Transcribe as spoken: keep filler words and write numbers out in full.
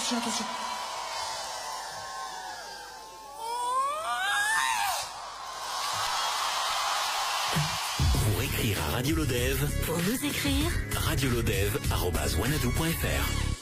attention, attention. Pour écrire à Radio Lodève, Pour nous écrire, radiolodève arobase wanadoo point fr.